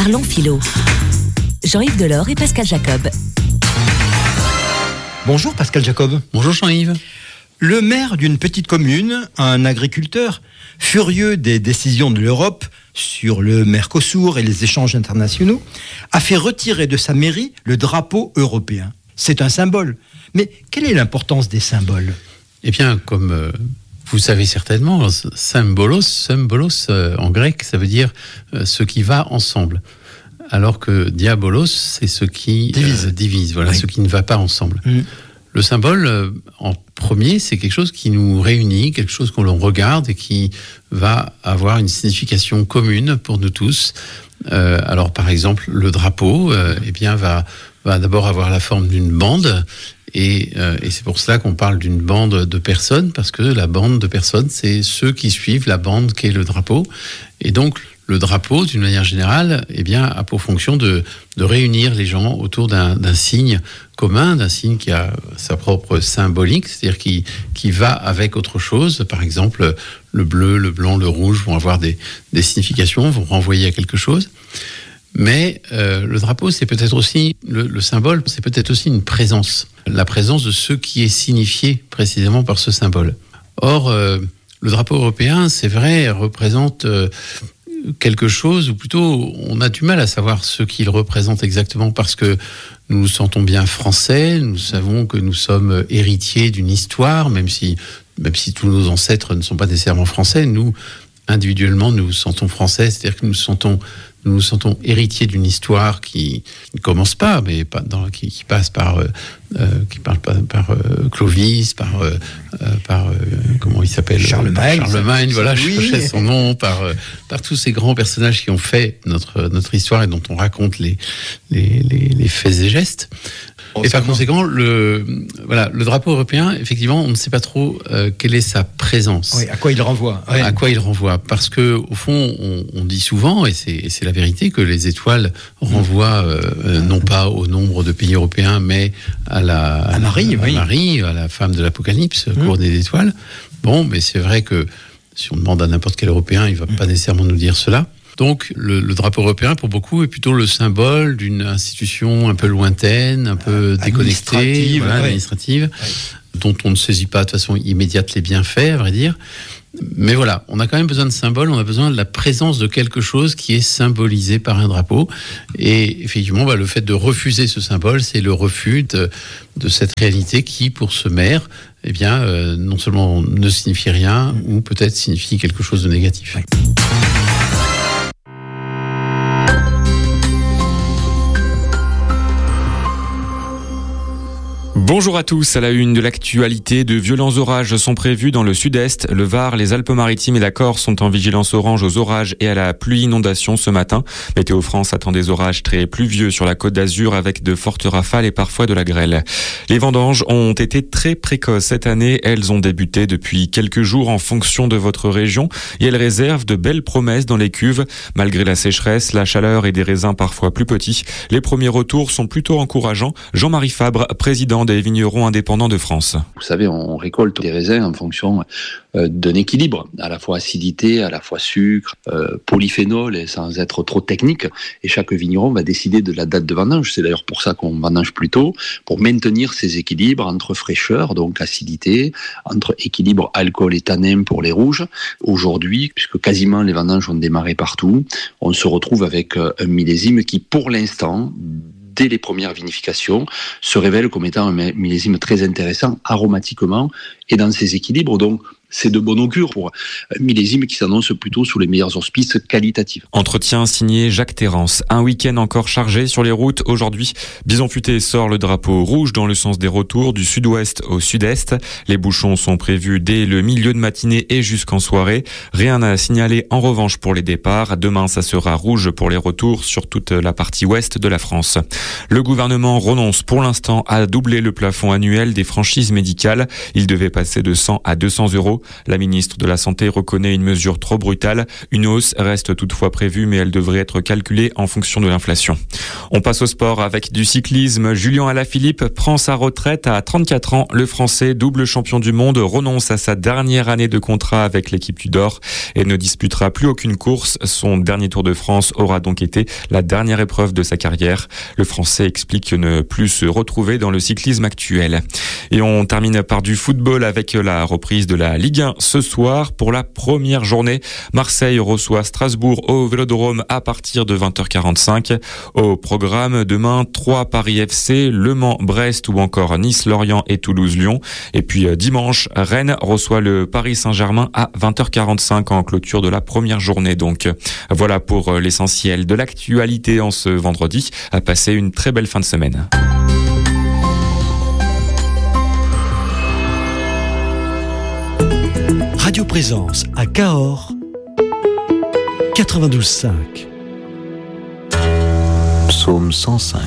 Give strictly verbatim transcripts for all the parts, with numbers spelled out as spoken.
Parlons philo. Jean-Yves Delors et Pascal Jacob. Bonjour Pascal Jacob. Bonjour Jean-Yves. Le maire d'une petite commune, un agriculteur, furieux des décisions de l'Europe sur le Mercosur et les échanges internationaux, a fait retirer de sa mairie le drapeau européen. C'est un symbole. Mais quelle est l'importance des symboles ? Eh bien, comme euh, vous savez certainement, symbolos, symbolos euh, en grec, ça veut dire euh, ce qui va ensemble. Alors que diabolos, c'est ce qui divise, euh, divise voilà, oui. Ce qui ne va pas ensemble. Mmh. Le symbole, euh, en premier, c'est quelque chose qui nous réunit, quelque chose qu'on l'on regarde et qui va avoir une signification commune pour nous tous. Euh, alors, par exemple, le drapeau, euh, eh bien, va, va d'abord avoir la forme d'une bande. Et, euh, et c'est pour cela qu'on parle d'une bande de personnes, parce que la bande de personnes, c'est ceux qui suivent la bande qu'est le drapeau. Et donc, le drapeau, d'une manière générale, eh bien, a pour fonction de, de réunir les gens autour d'un, d'un signe commun, d'un signe qui a sa propre symbolique, c'est-à-dire qui, qui va avec autre chose. Par exemple, le bleu, le blanc, le rouge vont avoir des, des significations, vont renvoyer à quelque chose. Mais euh, le drapeau, c'est peut-être aussi, le, le symbole, c'est peut-être aussi une présence. La présence de ce qui est signifié précisément par ce symbole. Or, euh, le drapeau européen, c'est vrai, représente euh, quelque chose, ou plutôt, on a du mal à savoir ce qu'il représente exactement, parce que nous nous sentons bien français, nous savons que nous sommes héritiers d'une histoire, même si, même si tous nos ancêtres ne sont pas nécessairement français, nous, individuellement, nous nous sentons français, c'est-à-dire que nous sentons Nous nous sentons héritiers d'une histoire qui ne commence pas, mais pas dans, qui, qui passe par, euh, qui parle par, par euh, Clovis, par, euh, par euh, comment il s'appelle Charlemagne. Charlemagne, voilà, oui. je cherchais son nom, par, euh, par tous ces grands personnages qui ont fait notre, notre histoire et dont on raconte les, les, les, les faits et gestes. Et par conséquent, le, voilà, le drapeau européen, effectivement, on ne sait pas trop euh, quelle est sa présence. Oui, à quoi il renvoie. Oui. À quoi il renvoie. Parce que, au fond, on, on dit souvent, et c'est, et c'est la vérité, que les étoiles renvoient euh, non pas au nombre de pays européens, mais à la à Marie, à, oui. à Marie, à la femme de l'Apocalypse, mmh. couronnée d'étoiles. Bon, mais c'est vrai que si on demande à n'importe quel Européen, il ne va mmh. pas nécessairement nous dire cela. Donc, le, le drapeau européen, pour beaucoup, est plutôt le symbole d'une institution un peu lointaine, un peu déconnectée, administrative, voilà, ouais. administrative ouais. dont on ne saisit pas de façon immédiate les bienfaits, à vrai dire. Mais voilà, on a quand même besoin de symboles, on a besoin de la présence de quelque chose qui est symbolisé par un drapeau. Et effectivement, bah, le fait de refuser ce symbole, c'est le refus de, de cette réalité qui, pour ce maire, eh bien, euh, non seulement ne signifie rien, ou peut-être signifie quelque chose de négatif. Ouais. Bonjour à tous, à la une de l'actualité, de violents orages sont prévus dans le sud-est, le Var, les Alpes-Maritimes et la Corse sont en vigilance orange aux orages et à la pluie inondation ce matin. Météo France attend des orages très pluvieux sur la Côte d'Azur avec de fortes rafales et parfois de la grêle. Les vendanges ont été très précoces cette année, elles ont débuté depuis quelques jours en fonction de votre région et elles réservent de belles promesses dans les cuves. Malgré la sécheresse, la chaleur et des raisins parfois plus petits, les premiers retours sont plutôt encourageants. Jean-Marie Fabre, président des vignerons indépendants de France. Vous savez, on récolte des raisins en fonction euh, d'un équilibre, à la fois acidité, à la fois sucre, euh, polyphénol, et sans être trop technique. Et chaque vigneron va décider de la date de vendange. C'est d'ailleurs pour ça qu'on vendange plus tôt, pour maintenir ces équilibres entre fraîcheur, donc acidité, entre équilibre alcool et tanin pour les rouges. Aujourd'hui, puisque quasiment les vendanges ont démarré partout, on se retrouve avec un millésime qui, pour l'instant, dès les premières vinifications, se révèle comme étant un millésime très intéressant aromatiquement et dans ses équilibres. Donc, c'est de bon augure pour un millésime qui s'annonce plutôt sous les meilleurs auspices qualitatifs. Entretien signé Jacques Terrance. Un week-end encore chargé sur les routes. Aujourd'hui, Bison Futé sort le drapeau rouge dans le sens des retours du sud-ouest au sud-est. Les bouchons sont prévus dès le milieu de matinée et jusqu'en soirée. Rien à signaler en revanche pour les départs. Demain, ça sera rouge pour les retours sur toute la partie ouest de la France. Le gouvernement renonce pour l'instant à doubler le plafond annuel des franchises médicales. Il devait passer de cent à deux cents euros. La ministre de la Santé reconnaît une mesure trop brutale. Une hausse reste toutefois prévue, mais elle devrait être calculée en fonction de l'inflation. On passe au sport avec du cyclisme. Julien Alaphilippe prend sa retraite à trente-quatre ans. Le Français, double champion du monde, renonce à sa dernière année de contrat avec l'équipe Tudor et ne disputera plus aucune course. Son dernier Tour de France aura donc été la dernière épreuve de sa carrière. Le Français explique ne plus se retrouver dans le cyclisme actuel. Et on termine par du football avec la reprise de la Ligue un ce soir. Pour la première journée, Marseille reçoit Strasbourg au Vélodrome à partir de vingt heures quarante-cinq. Au programme demain, trois Paris F C, Le Mans, Brest ou encore Nice, Lorient et Toulouse-Lyon. Et puis dimanche, Rennes reçoit le Paris Saint-Germain à vingt heures quarante-cinq en clôture de la première journée. Donc voilà pour l'essentiel de l'actualité en ce vendredi. À passer une très belle fin de semaine. Radio Présence à Cahors, quatre-vingt-douze cinq. Psaume cent cinq.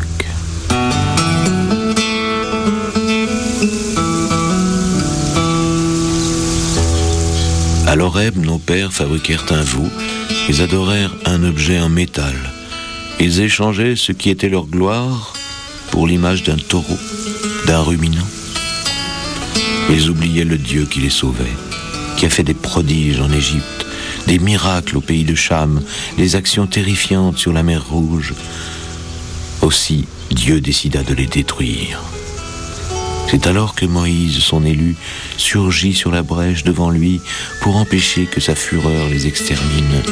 À l'Horeb, nos pères fabriquèrent un veau, ils adorèrent un objet en métal. Ils échangeaient ce qui était leur gloire pour l'image d'un taureau, d'un ruminant. Ils oubliaient le Dieu qui les sauvait, qui a fait des prodiges en Égypte, des miracles au pays de Cham, des actions terrifiantes sur la mer Rouge. Aussi, Dieu décida de les détruire. C'est alors que Moïse, son élu, surgit sur la brèche devant lui pour empêcher que sa fureur les extermine.